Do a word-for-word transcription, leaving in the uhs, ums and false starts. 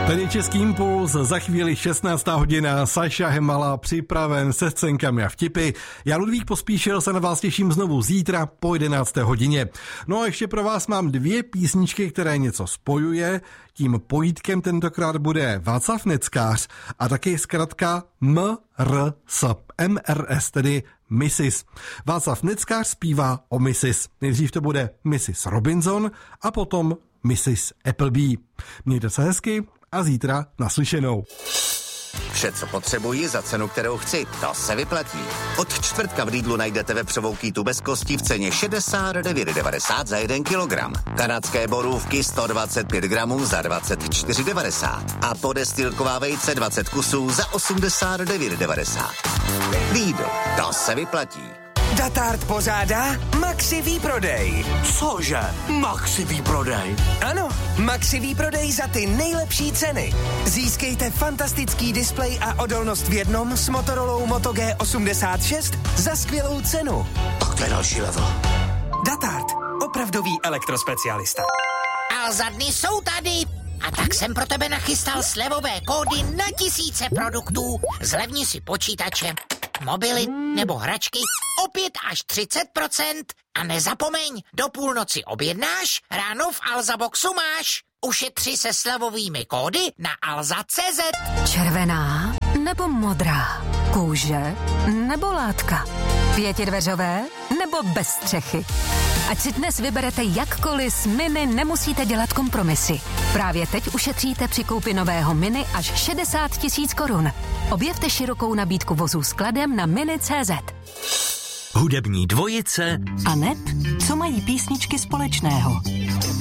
Tady Český impuls, za chvíli šestnáctá hodina, Saša Hemala připraven se scénkami a vtipy. Já Ludvík Pospíšil se na vás těším znovu zítra po jedenácté hodině. No a ještě pro vás mám dvě písničky, které něco spojuje. Tím pojítkem tentokrát bude Václav Neckář a taky zkratka M R S, M R S, tedy missus Václav Neckář zpívá o missus Nejdřív to bude missus Robinson a potom missus Appleby. Mějte se hezky a zítra naslyšenou. Vše, co potřebuji za cenu, kterou chci, to se vyplatí. Od čtvrtka v Lidlu najdete vepřovou kýtu bez kostí v ceně šedesát devět devadesát za jeden kilogram. Kanadské borůvky sto dvacet pět gramů za dvacet čtyři devadesát. A podestýlková vejce dvacet kusů za osmdesát devět devadesát. Lidl, to se vyplatí. Datart pořádá Maxi výprodej. Cože? Maxi výprodej? Ano, Maxi výprodej za ty nejlepší ceny. Získejte fantastický displej a odolnost v jednom s Motorolou Moto G osmdesát šest za skvělou cenu. Tak to je další level. Datart, opravdový elektrospecialista. Alza dny jsou tady. A tak jsem pro tebe nachystal slevové kódy na tisíce produktů. Zlevni si počítače, mobily nebo hračky o pět až třicet procent. A nezapomeň, do půlnoci objednáš, ráno v Alza Boxu máš. Ušetři se slevovými kódy na alza tečka cé zet. Červená nebo modrá, kůže nebo látka, pětidveřové nebo bez střechy. Ať si dnes vyberete jakkoliv, s Mini nemusíte dělat kompromisy. Právě teď ušetříte při koupi nového Mini až šedesát tisíc korun. Objevte širokou nabídku vozů skladem na mini tečka cé zet. Hudební dvojice a neb, co mají písničky společného.